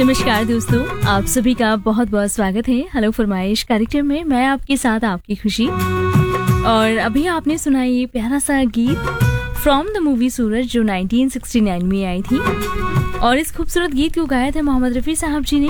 नमस्कार दोस्तों, आप सभी का बहुत बहुत स्वागत है हेलो फरमाइश कार्यक्रम में। मैं आपके साथ आपकी खुशी। और अभी आपने सुना ये प्यारा सा गीत फ्रॉम द मूवी सूरज जो 1969 में आई थी। और इस खूबसूरत गीत को गाया था मोहम्मद रफ़ी साहब जी ने।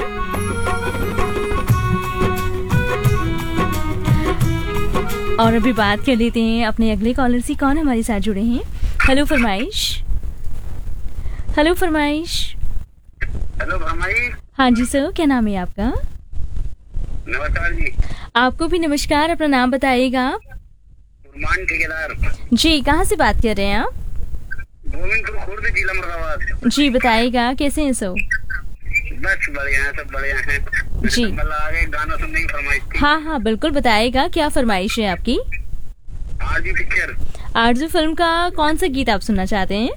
और अभी बात कर लेते हैं अपने अगले कॉलर से, कौन हमारे साथ जुड़े हैं। हेलो फरमाइश। हेलो फरमाइश। हेलो फरमाइश। हाँ जी सर, क्या नाम है आपका? नमस्कार जी। आपको भी नमस्कार। अपना नाम बताइएगा। मान ठेकेदार जी, कहाँ से बात कर रहे हैं आप? गोविंदपुर खुर्द, जिला मुरादाबाद। जी बताइएगा, कैसे हैं सो? बस बढ़िया है, सब बढ़िया है जी। मतलब आगे गाना सुनने की फरमाइश थी। हाँ हाँ बिल्कुल, बताइएगा क्या फरमाइश है आपकी? आरजी पिक्चर आरज़ू फिल्म का कौन सा गीत आप सुनना चाहते हैं?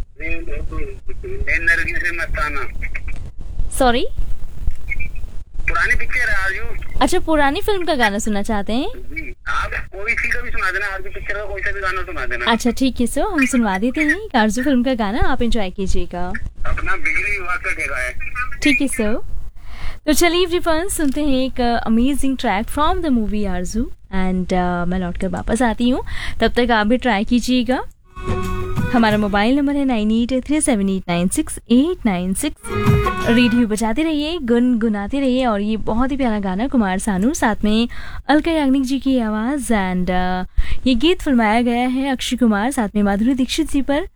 नरगी से मस्ताना। सॉरी, पुरानी पिक्चर है आरजू। अच्छा पुरानी फिल्म का गाना सुनना चाहते हैं? जी, आप कोई सी का भी सुना देना, आरजू पिक्चर का कोई सा भी गाना सुना देना। अच्छा ठीक है सर, हम सुनवा देते हैं आरज़ू फिल्म का गाना, आप एंजॉय कीजिएगा। अपना बिजली विभाग का ठेका है। ठीक है सर। तो चलिए एवरीवन, सुनते हैं एक amazing track from the movie Arzoo. And मैं लौट कर वापस आती हूँ, तब तक आप भी ट्राई कीजिएगा। हमारा मोबाइल नंबर है 9837896896। रेडियो बजाते रहिए, गुनगुनाते रहिए। और ये बहुत ही प्यारा गाना कुमार सानू साथ में अलका याग्निक जी की आवाज़। एंड ये गीत फिल्माया गया है अक्षय कुमार साथ में माधुरी दीक्षित जी पर।